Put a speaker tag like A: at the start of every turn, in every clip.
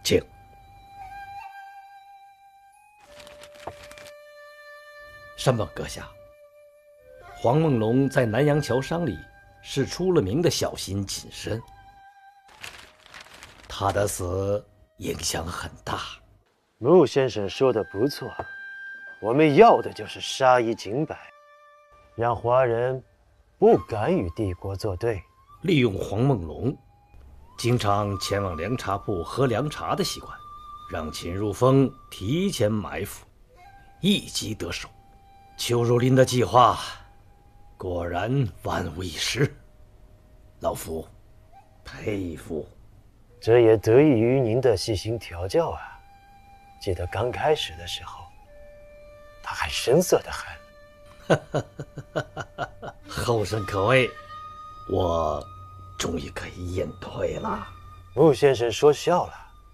A: 请。山本阁下，黄梦龙在南洋桥商里是出了名的小心谨慎，他的死影响很大。
B: 穆先生说的不错，我们要的就是杀一儆百，让华人不敢与帝国作对。
A: 利用黄梦龙经常前往凉茶铺喝凉茶的习惯，让秦如风提前埋伏，一击得手。邱如林的计划果然万无一失，老夫佩服。
B: 这也得益于您的细心调教啊！记得刚开始的时候，他还生涩得很。
A: 后生可畏，我终于可以隐退了。
B: 穆先生说笑了，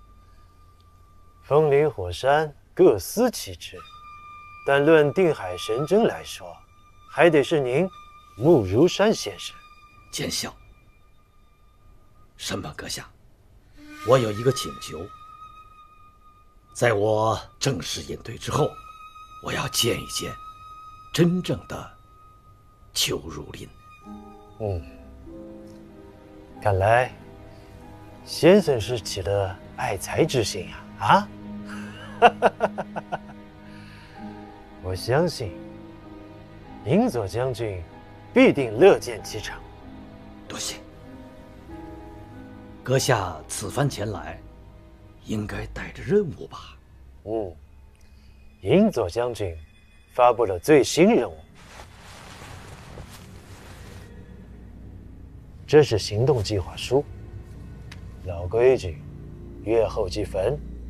B: 风林火山各司其职，但论定海神针来说，还得是您穆如山先生。
A: 见笑。山本阁下，我有一个请求，在我正式隐退之后，我要见一见真正的邱如林。
B: 看来先生是起了爱才之心啊！我相信银佐将军必定乐见其成。
A: 多谢。阁下此番前来，应该带着任务吧？
B: 银佐将军发布了最新任务，这是行动计划书。老规矩，月后祭坟，